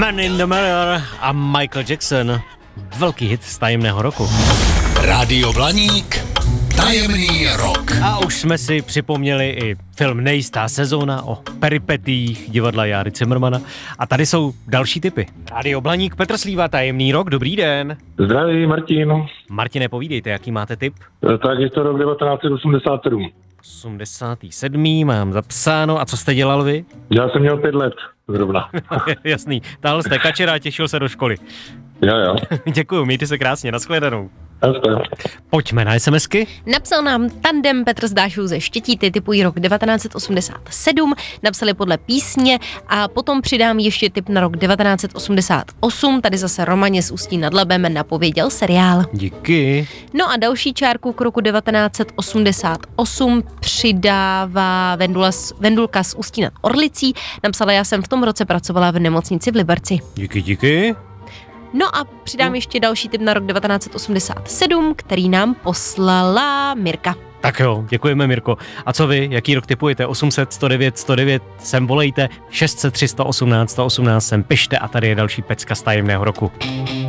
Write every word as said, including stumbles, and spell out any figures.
Man in the Mirror a Michael Jackson. Velký hit z tajemného roku. Rádio Blaník, tajemný rok. A už jsme si připomněli i film Nejistá sezóna o peripetiích divadla Járy Cimrmana. A tady jsou další tipy. Rádio Blaník, Petr Slíva, tajemný rok, dobrý den. Zdraví, Martin. Martine, povídejte, jaký máte tip? Tak je to rok devatenáct set osmdesát sedm. osmdesát sedm. Mám zapsáno. A co jste dělal vy? Já jsem měl pět let zrovna. Jasný, táhl jste kačera a těšil se do školy. Jo, jo. Děkuju, mějte se krásně, nashledanou. Jasně. Pojďme na SMSky. Napsal nám tandem Petr z Dášou ze Štětíty, typují rok devatenáct set osmdesát sedm, napsali podle písně a potom přidám ještě tip na rok devatenáct set osmdesát osm, tady zase Romaně z Ústí nad Labem napověděl seriál. Díky. No a další čárku k roku devatenáct set osmdesát osm přidává Vendula, Vendulka z Ústí nad Orlicí, napsala, já jsem v tom roce pracovala v nemocnici v Liberci. Díky, díky. No a přidám ještě další tip na rok devatenáct set osmdesát sedm, který nám poslala Mirka. Tak jo, děkujeme, Mirko. A co vy, jaký rok tipujete? osm set, sto devět, sto devět, sem volejte, šest set, tři sto osmnáct, sto osmnáct sem pište a tady je další pecka z tajemného roku.